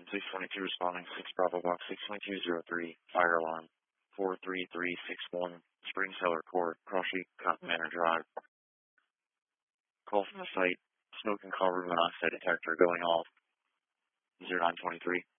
622 responding, 6 Bravo Box 62203, fire alarm, 43361, Spring Cellar Court, Cross Street, Cotton Manor Drive. Call from the site, smoke and carbon monoxide detector going off, 0923.